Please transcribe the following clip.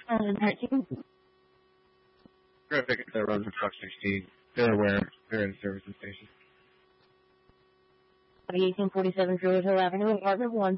2019. Traffic that runs from truck 16. They're aware. They're in the service station. 1847 Druid Hill Avenue, apartment 1.